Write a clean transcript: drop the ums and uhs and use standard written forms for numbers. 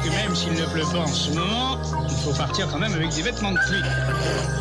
que même s'il ne pleut pas en ce moment, il faut partir quand même avec des vêtements de pluie.